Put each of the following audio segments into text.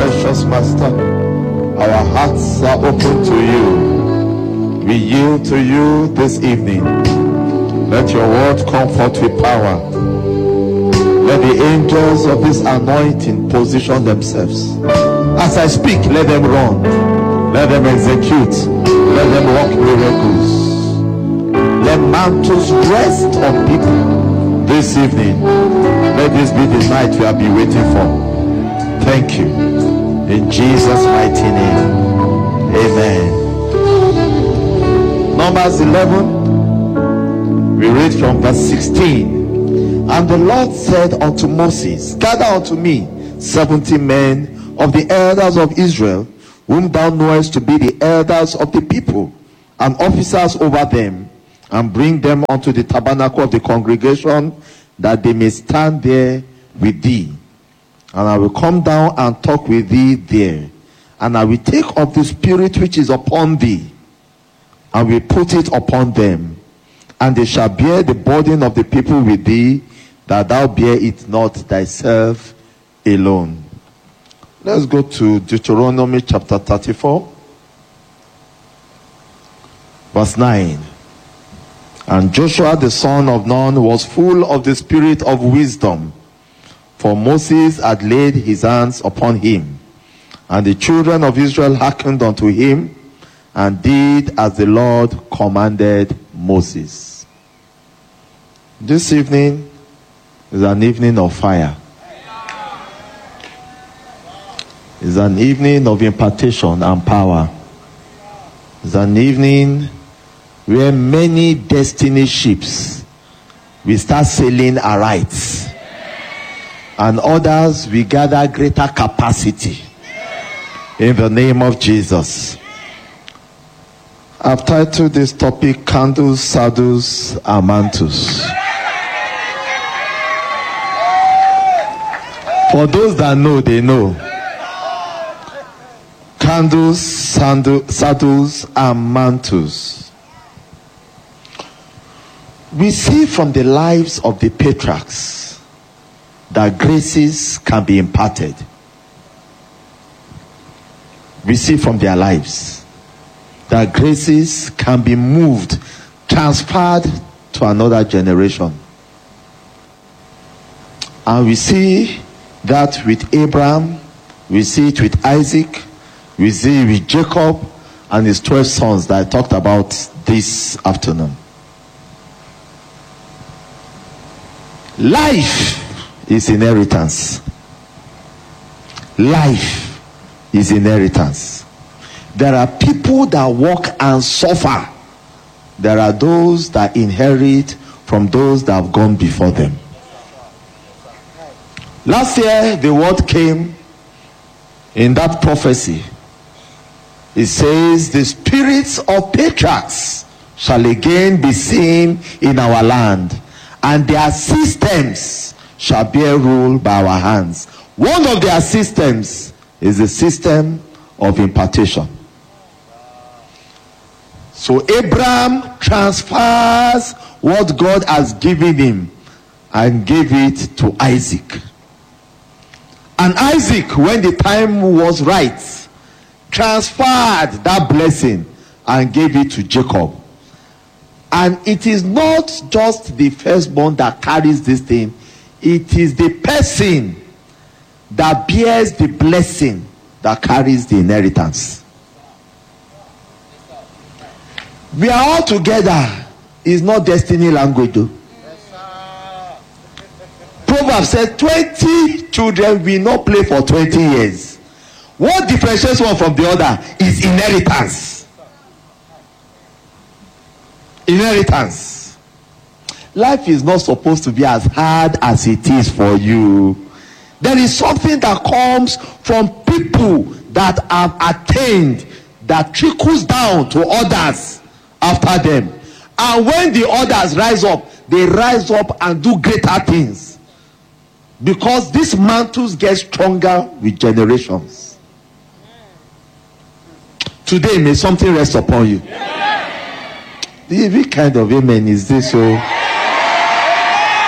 precious Master. Our hearts are open to you. We yield to you this evening. Let your word come forth with power. Let the angels of this anointing position themselves. As I speak, let them run. Let them execute. Let them work miracles. Let mantles rest on people this evening. Let this be the night we have been waiting for. Thank you. In Jesus' mighty name. Amen. Numbers 11. We read from verse 16. And the Lord said unto Moses, gather unto me 70 men of the elders of Israel, whom thou knowest to be the elders of the people, and officers over them, and bring them unto the tabernacle of the congregation, that they may stand there with thee. And I will come down and talk with thee there. And I will take of the spirit which is upon thee, and will put it upon them. And they shall bear the burden of the people with thee, that thou bear it not thyself alone. Let's go to Deuteronomy chapter 34, verse 9. And Joshua the son of Nun was full of the spirit of wisdom, for Moses had laid his hands upon him. And the children of Israel hearkened unto him, and did as the Lord commanded Moses. This evening is an evening of fire. It's an evening of impartation and power. It's an evening where many destiny ships will start sailing aright, and others will gather greater capacity in the name of Jesus. I've titled this topic, Candles, Saddles, and Mantles. For those that know, they know. Candles, saddles, and mantles. We see from the lives of the patriarchs that graces can be imparted. We see from their lives that graces can be moved, transferred to another generation. And we see that with Abraham, we see it with Isaac, we see it with Jacob and his 12 sons that I talked about this afternoon. Life is inheritance. Life is inheritance. There are people that work and suffer. There are those that inherit from those that have gone before them. Last year, the word came in that prophecy. It says, the spirits of patriarchs shall again be seen in our land, and their systems shall bear rule by our hands. One of their systems is the system of impartation. So Abraham transfers what God has given him and gave it to Isaac. And Isaac, when the time was right, transferred that blessing and gave it to Jacob. And it is not just the firstborn that carries this thing. It is the person that bears the blessing that carries the inheritance. We are all together is not destiny language though. Proverbs says 20 children will not play for 20 years. What differentiates one from the other is inheritance. Inheritance. Life is not supposed to be as hard as it is for you. There is something that comes from people that have attained that trickles down to others after them. And when the others rise up, they rise up and do greater things. Because these mantles get stronger with generations. Today, may something rest upon you. What kind of amen is this? So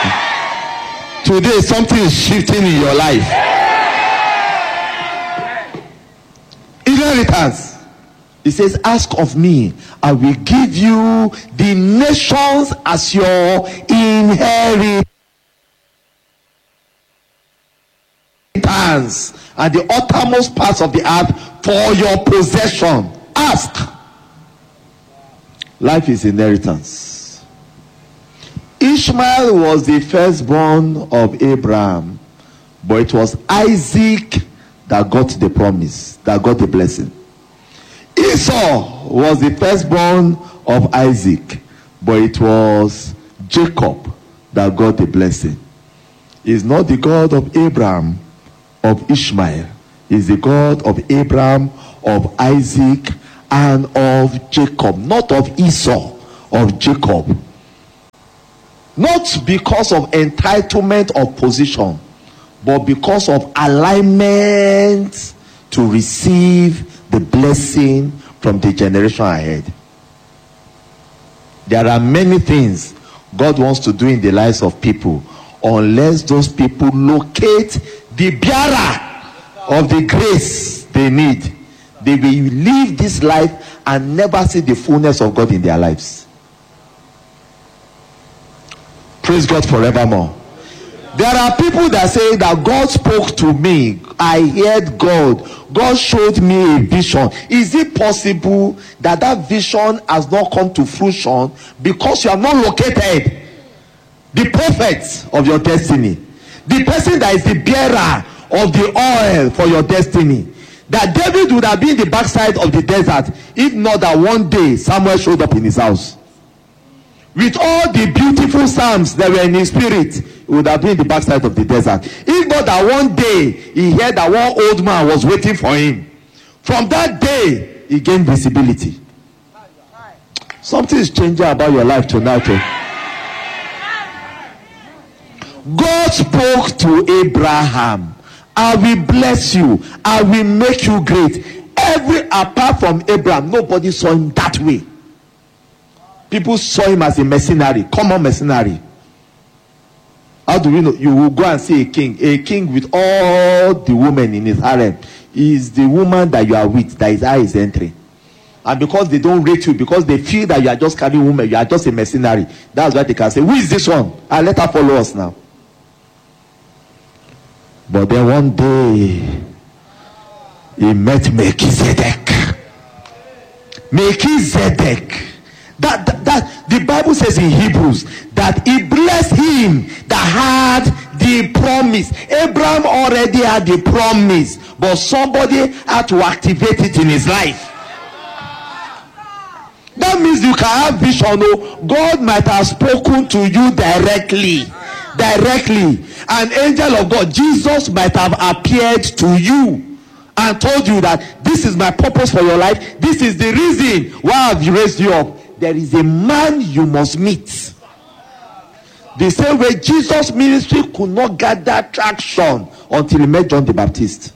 today, something is shifting in your life. inheritance. He says, ask of me, I will give you the nations as your inheritance, and the uttermost parts of the earth for your possession. Ask. Life is inheritance. Ishmael was the firstborn of Abraham, but it was Isaac that got the promise, that got the blessing. Esau was the firstborn of Isaac, but it was Jacob that got the blessing. He's not the God of Abraham, of Ishmael. He's the God of Abraham, of Isaac, and of Jacob. Not of Esau, of Jacob. Not because of entitlement of position, but because of alignment to receive the blessing from the generation ahead. There are many things God wants to do in the lives of people, unless those people locate the bearer of the grace they need. They will live this life and never see the fullness of God in their lives. Praise God forevermore. There are people that say that God spoke to me, I heard God, God showed me a vision. Is it possible that that vision has not come to fruition because you have not located the prophet of your destiny, the person that is the bearer of the oil for your destiny? That David would have been the backside of the desert if not that one day Samuel showed up in his house with all the beautiful psalms that were in his spirit. He would have been the backside of the desert if not that one day he heard that one old man was waiting for him. From that day he gained visibility. Something is changing about your life tonight. God spoke to Abraham, I will bless you, I will make you great. Apart from Abraham, nobody saw him that way. People saw him as a mercenary, common mercenary. How do we know? You will go and see a king with all the women in his harem. Is the woman that you are with that his eye is entering. And because they don't rate you, because they feel that you are just carrying women, you are just a mercenary, that's why they can say, who is this one? And let her follow us now. But then one day he met Melchizedek. That the Bible says in Hebrews that he blessed him that had the promise. Abraham already had the promise, but somebody had to activate it in his life. That means you can have vision. God might have spoken to you directly. An angel of God, Jesus, might have appeared to you and told you that this is my purpose for your life. This is the reason why I've raised you up. There is a man you must meet. The same way Jesus' ministry could not gather traction until he met John the Baptist.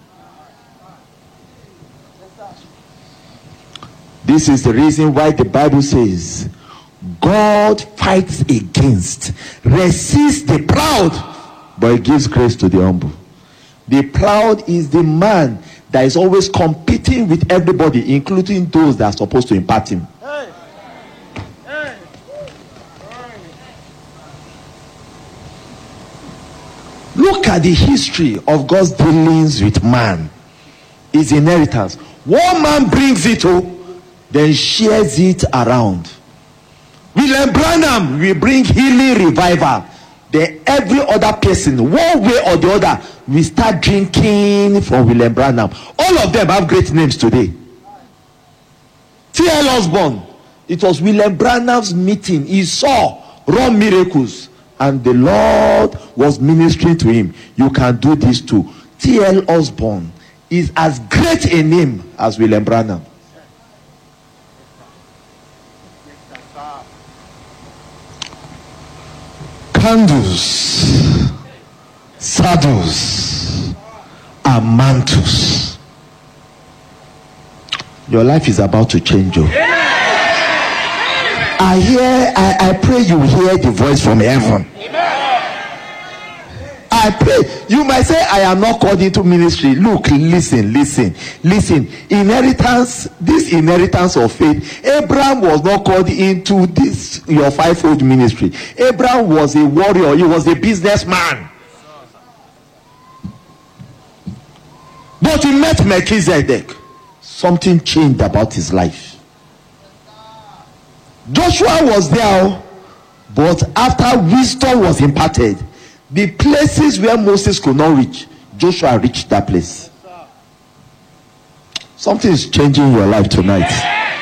This is the reason why the Bible says God fights against, resists the proud, but he gives grace to the humble. The proud is the man that is always competing with everybody, including those that are supposed to impart him. Look at the history of God's dealings with man. His inheritance. One man brings it, then shares it around. William Branham will bring healing revival. Then every other person, one way or the other, will start drinking from William Branham. All of them have great names today. T.L. Osborne, it was William Branham's meeting. He saw raw miracles, and the Lord was ministering to him. You can do this too. T.L. Osborne is as great a name as William Branham. Candles, saddles, and mantles. Your life is about to change. I pray you hear the voice from heaven. I pray. You might say, I am not called into ministry. Look, listen. Inheritance, this inheritance of faith. Abraham was not called into this, your fivefold ministry. Abraham was a warrior. He was a businessman. But he met Melchizedek. Something changed about his life. Joshua was there, but after wisdom was imparted, the places where Moses could not reach, Joshua reached that place. Something is changing in your life tonight.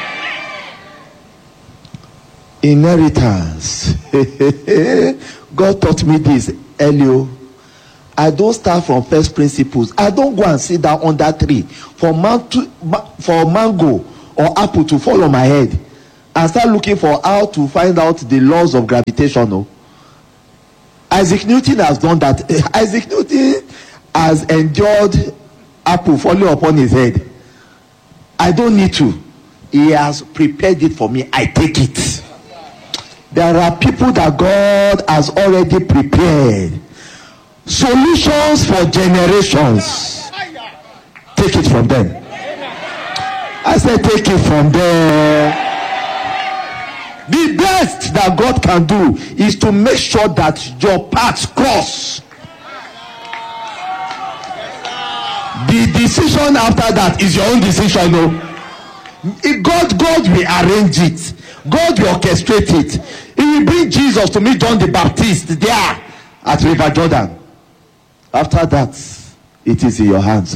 Inheritance. God taught me this earlier. I don't start from first principles. I don't go and sit down under tree for mango or apple to fall on my head and start looking for how to find out the laws of gravitation. No. Isaac Newton has done that. Isaac Newton has endured apple falling upon his head. I don't need to. He has prepared it for me. I take it. There are people that God has already prepared. Solutions for generations. Take it from them. I said take it from them. The best that God can do is to make sure that your paths cross. The decision after that is your own decision. No? God will arrange it. God will orchestrate it. He will bring Jesus to meet John the Baptist there at River Jordan. After that, it is in your hands.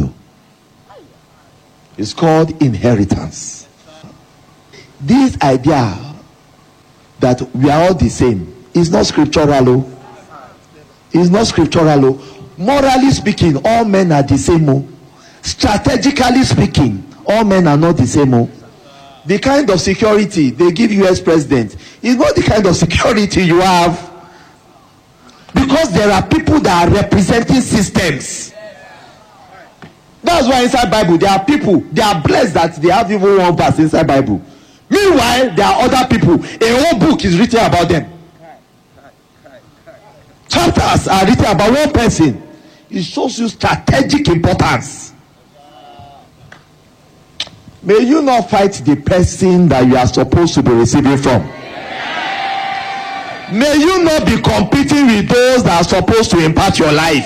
It's called inheritance. This idea that we are all the same is not scriptural. It's not scriptural. Morally speaking, all men are the same. Strategically speaking, all men are not the same. The kind of security they give US president is not the kind of security you have. Because there are people that are representing systems. That's why inside Bible there are people, they are blessed that they have even one verse inside Bible. Meanwhile, there are other people. A whole book is written about them. Chapters are written about one person. It shows you strategic importance. May you not fight the person that you are supposed to be receiving from. May you not be competing with those that are supposed to impact your life.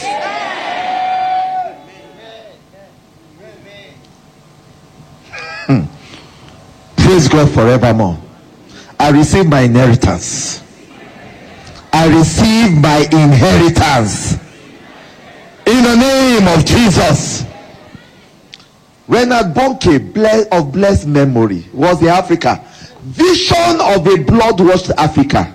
Praise God forevermore. I receive my inheritance. I receive my inheritance. In the name of Jesus. Reinhard Bonnke, of blessed memory, was in Africa. Vision of a blood-washed Africa.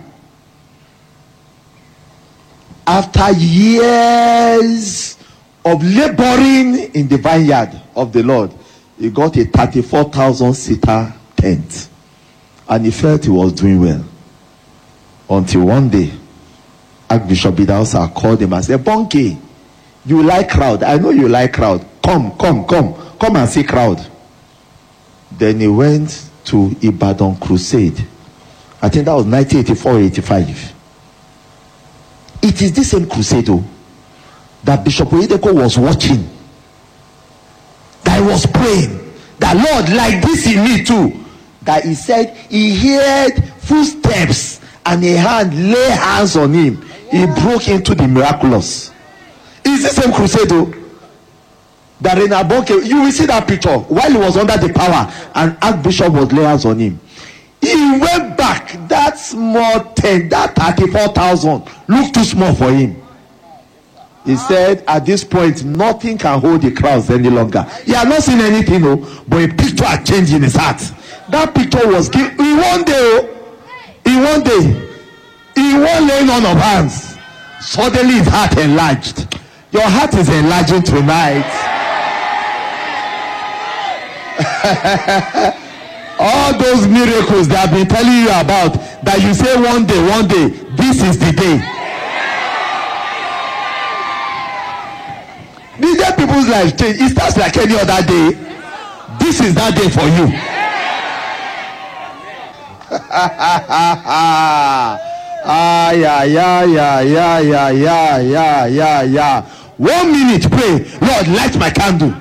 After years of laboring in the vineyard of the Lord, he got a 34,000-seater tent. And he felt he was doing well. Until one day, Archbishop Bidausa called him and said, Bonnke, you like crowd. I know you like crowd. Come and see crowd. Then he went to Ibadan Crusade. I think that was 1984-85. It is this same crusade that Bishop Oyedepo was watching, that he was praying, that Lord, like this in me too, that he said he heard footsteps and a hand lay hands on him. He broke into the miraculous. It's the same crusade that Reinhard Bonnke, you will see that picture while he was under the power and Archbishop was laying hands on him. He went back. That small tent, that 34,000 looked too small for him. He said at this point nothing can hold the crowds any longer. He had not seen anything, but a picture had changed in his heart. That picture was given in one day. In one laying on of hands, suddenly his heart enlarged. Your heart is enlarging tonight. All those miracles that I've been telling you about, that you say one day, this is the day. The day people's lives change, it starts like any other day. This is that day for you. Yeah. 1 minute, pray. Lord, light my candle.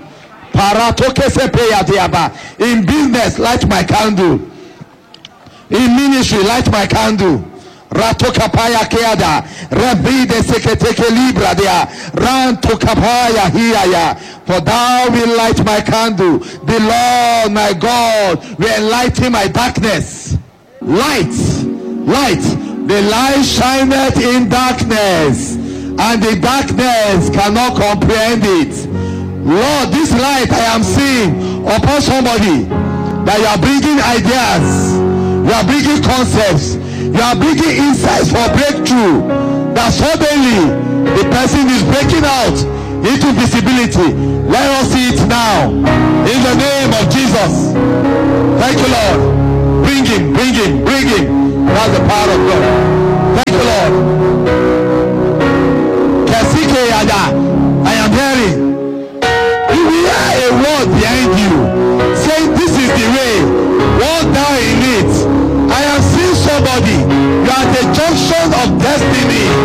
In business, light my candle. In ministry, light my candle. Ratokapaya keada, Ravide seketeke libra dea, Rantokapaya hiaya. For thou will light my candle. The Lord my God will enlighten my darkness. Light. The light shineth in darkness, and the darkness cannot comprehend it. Lord, this light I am seeing upon somebody, that you are bringing ideas, you are bringing concepts, you are bringing insights for breakthrough, that suddenly the person is breaking out into visibility. Let us see it now in the name of Jesus. Thank you, Lord. Bring him. That's the power of God. Thank you, Lord. I am hearing. You will hear a word behind you saying, this is the way, walk down in it. I am seeing somebody. You are at the junction of destiny.